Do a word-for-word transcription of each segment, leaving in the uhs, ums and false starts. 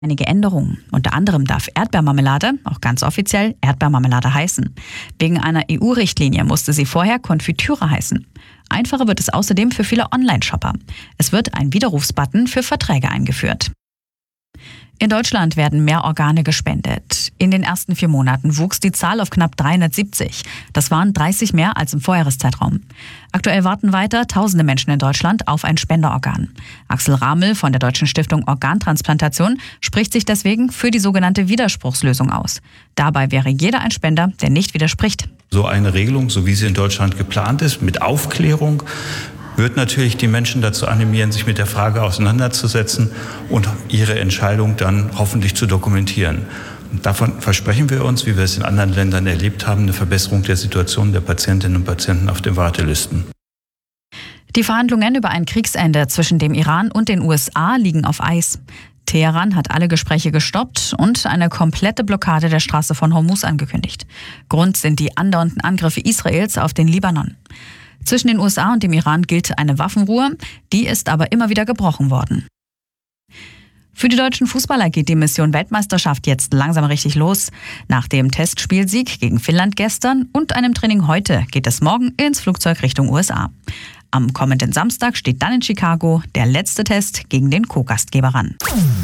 Einige Änderungen. Unter anderem darf Erdbeermarmelade, auch ganz offiziell, Erdbeermarmelade heißen. Wegen einer E U-Richtlinie musste sie vorher Konfitüre heißen. Einfacher wird es außerdem für viele Online-Shopper. Es wird ein Widerrufsbutton für Verträge eingeführt. In Deutschland werden mehr Organe gespendet. In den ersten vier Monaten wuchs die Zahl auf knapp dreihundertsiebzig. Das waren dreißig mehr als im Vorjahreszeitraum. Aktuell warten weiter tausende Menschen in Deutschland auf ein Spenderorgan. Axel Ramel von der Deutschen Stiftung Organtransplantation spricht sich deswegen für die sogenannte Widerspruchslösung aus. Dabei wäre jeder ein Spender, der nicht widerspricht. So eine Regelung, so wie sie in Deutschland geplant ist, mit Aufklärung, wird natürlich die Menschen dazu animieren, sich mit der Frage auseinanderzusetzen und ihre Entscheidung dann hoffentlich zu dokumentieren. Und davon versprechen wir uns, wie wir es in anderen Ländern erlebt haben, eine Verbesserung der Situation der Patientinnen und Patienten auf den Wartelisten. Die Verhandlungen über ein Kriegsende zwischen dem Iran und den U S A liegen auf Eis. Teheran hat alle Gespräche gestoppt und eine komplette Blockade der Straße von Hormuz angekündigt. Grund sind die andauernden Angriffe Israels auf den Libanon. Zwischen den U S A und dem Iran gilt eine Waffenruhe, die ist aber immer wieder gebrochen worden. Für die deutschen Fußballer geht die Mission Weltmeisterschaft jetzt langsam richtig los. Nach dem Testspielsieg gegen Finnland gestern und einem Training heute geht es morgen ins Flugzeug Richtung U S A. Am kommenden Samstag steht dann in Chicago der letzte Test gegen den Co-Gastgeber an.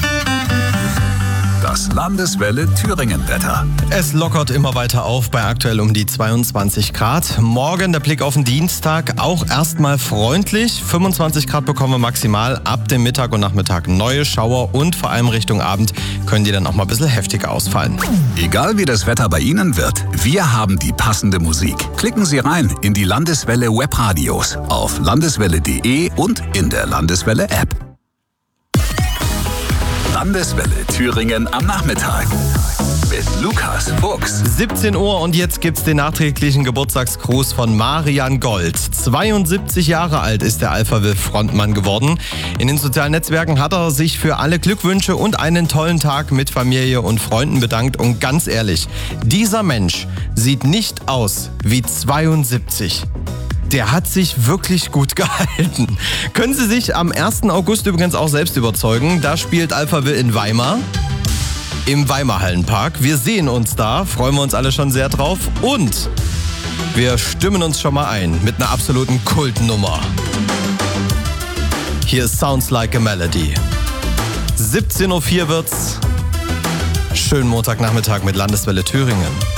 Das Landeswelle Thüringen-Wetter. Es lockert immer weiter auf bei aktuell um die zweiundzwanzig Grad. Morgen der Blick auf den Dienstag auch erstmal freundlich. fünfundzwanzig Grad bekommen wir maximal. Ab dem Mittag und Nachmittag neue Schauer und vor allem Richtung Abend können die dann auch mal ein bisschen heftiger ausfallen. Egal wie das Wetter bei Ihnen wird, wir haben die passende Musik. Klicken Sie rein in die Landeswelle Webradios auf landeswelle punkt de und in der Landeswelle App. Landeswelle Thüringen am Nachmittag mit Lukas Fuchs. siebzehn Uhr und jetzt gibt's den nachträglichen Geburtstagsgruß von Marian Gold. zweiundsiebzig Jahre alt ist der Alphaville-Frontmann geworden. In den sozialen Netzwerken hat er sich für alle Glückwünsche und einen tollen Tag mit Familie und Freunden bedankt. Und ganz ehrlich, dieser Mensch sieht nicht aus wie zweiundsiebzig. Der hat sich wirklich gut gehalten. Können Sie sich am ersten August übrigens auch selbst überzeugen. Da spielt Alphaville in Weimar, im Weimar-Hallenpark. Wir sehen uns da, freuen wir uns alle schon sehr drauf. Und wir stimmen uns schon mal ein mit einer absoluten Kultnummer. Hier ist Sounds Like a Melody. siebzehn Uhr vier wird's. Schönen Montagnachmittag mit Landeswelle Thüringen.